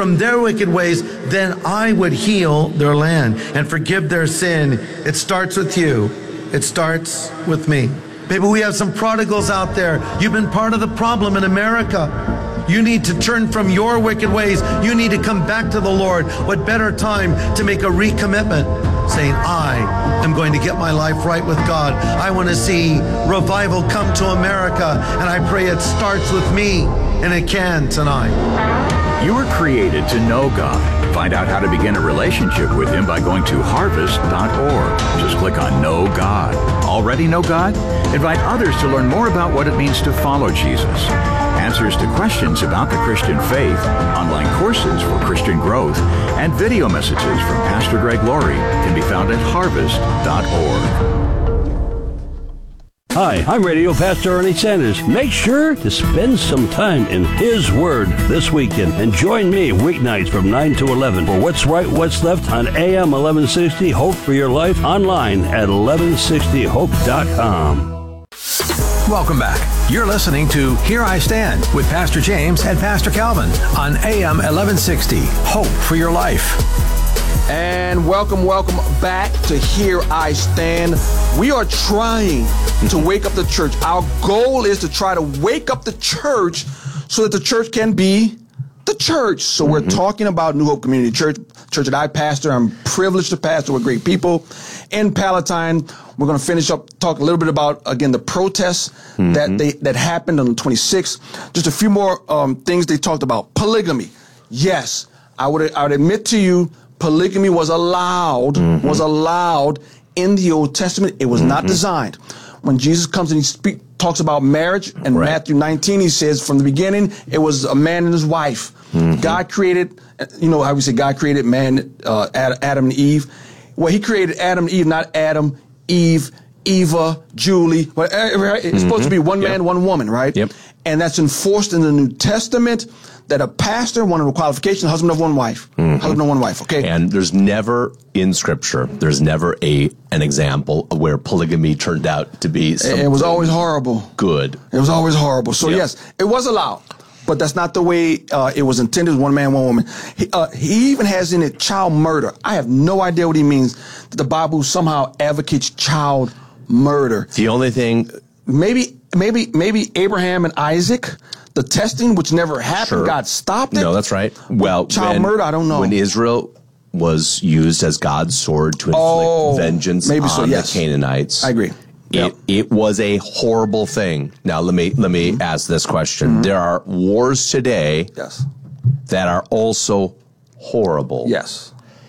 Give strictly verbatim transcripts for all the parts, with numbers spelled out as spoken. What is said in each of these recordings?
from their wicked ways, then I would heal their land and forgive their sin. It starts with you. It starts with me. Maybe we have some prodigals out there. You've been part of the problem in America. You need to turn from your wicked ways. You need to come back to the Lord. What better time to make a recommitment, saying, I am going to get my life right with God. I want to see revival come to America, and I pray it starts with me, and it can tonight. You were created to know God. Find out how to begin a relationship with Him by going to harvest dot org. Just click on Know God. Already know God? Invite others to learn more about what it means to follow Jesus. Answers to questions about the Christian faith, online courses for Christian growth, and video messages from Pastor Greg Laurie can be found at harvest dot org. Hi, I'm Radio Pastor Ernie Sanders. Make sure to spend some time in His Word this weekend and join me weeknights from nine to eleven for What's Right, What's Left on A M eleven sixty Hope for Your Life, online at eleven sixty hope dot com. Welcome back. You're listening to Here I Stand with Pastor James and Pastor Calvin on A M eleven sixty Hope for Your Life. And welcome, welcome back to Here I Stand. We are trying to wake up the church. Our goal is to try to wake up the church so that the church can be the church. So mm-hmm. we're talking about New Hope Community Church, church that I pastor. I'm privileged to pastor with great people in Palatine. We're going to finish up, talk a little bit about, again, the protests mm-hmm. that they that happened on the twenty-sixth. Just a few more um, things they talked about. Polygamy. Yes, I would I would admit to you, polygamy was allowed, mm-hmm. was allowed in the Old Testament. It was mm-hmm. not designed. When Jesus comes and he speak, talks about marriage, in right. Matthew nineteen, he says, from the beginning, it was a man and his wife. Mm-hmm. God created, you know how we say God created man, uh, Adam and Eve. Well, he created Adam and Eve, not Adam, Eve, Eva, Julie. It's mm-hmm. supposed to be one man, yep. one woman, right? Yep. And that's enforced in the New Testament, that a pastor, one of the qualifications, husband of one wife. Mm-hmm. Husband of one wife, okay? And there's never, in Scripture, there's never a an example where polygamy turned out to be something It was always horrible. Good. It was always horrible. So, yep. yes, it was allowed. But that's not the way uh, it was intended, one man, one woman. He, uh, he even has in it child murder. I have no idea what he means, that the Bible somehow advocates child murder. The only thing... Maybe, maybe, maybe Abraham and Isaac, the testing, which never happened, sure. God stopped it. No, that's right. Well, child when, murder, I don't know. When Israel was used as God's sword to inflict oh, vengeance maybe on so, yes. the Canaanites, I agree. It, yep. it was a horrible thing. Now, let me let me mm-hmm. ask this question: mm-hmm. There are wars today, yes. that are also horrible. Yes.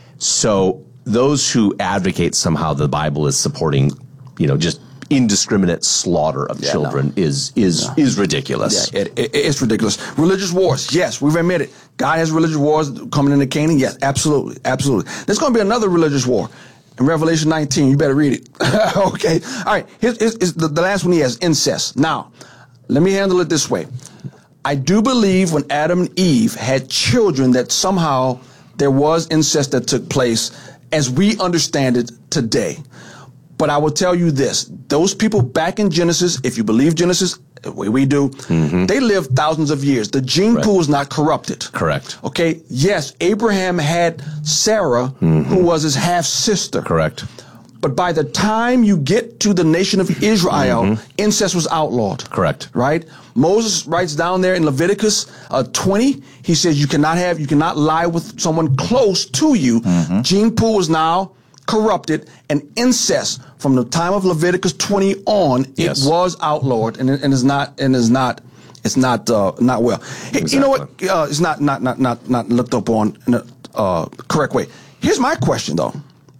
So those who advocate somehow the Bible is supporting, you know, just indiscriminate slaughter of yeah, children no. is is no. is ridiculous. Yeah, it, it, it's ridiculous. Religious wars, yes, we've admitted. God has religious wars coming into Canaan. Yes, absolutely, absolutely. There's going to be another religious war in Revelation nineteen. You better read it. Okay. All right. Here's, here's, here's the, the last one he has, incest. Now, let me handle it this way. I do believe when Adam and Eve had children that somehow there was incest that took place as we understand it today. But I will tell you this, those people back in Genesis, if you believe Genesis, the way we do, mm-hmm. they lived thousands of years. The gene right. pool is not corrupted. Correct. Okay? Yes, Abraham had Sarah, mm-hmm. who was his half-sister. Correct. But by the time you get to the nation of Israel, mm-hmm. incest was outlawed. Correct. Right? Moses writes down there in Leviticus uh, twenty, he says you cannot have, you cannot lie with someone close to you. Mm-hmm. Gene pool is now corrupted, and incest from the time of Leviticus twenty on, yes. it was outlawed, and, and is not, and is not, it's not, uh, not well. Exactly. You know what? Uh, it's not, not, not, not, not looked up on in the uh, correct way. Here's my question, though: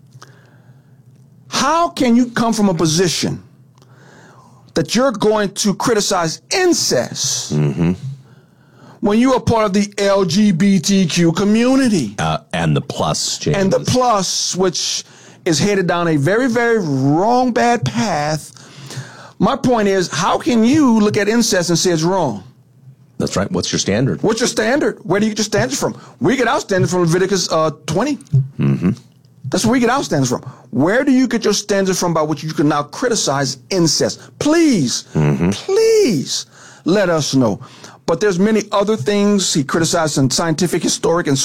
how can you come from a position that you're going to criticize incest mm-hmm. when you are part of the L G B T Q community? Uh, and the plus, James. And the plus, which is headed down a very, very wrong, bad path. My point is, how can you look at incest and say it's wrong? That's right. What's your standard? What's your standard? Where do you get your standards from? We get our standards from Leviticus uh, twenty. Mm-hmm. That's where we get our standards from. Where do you get your standards from by which you can now criticize incest? Please, mm-hmm. please let us know. But there's many other things he criticized in scientific, historic, and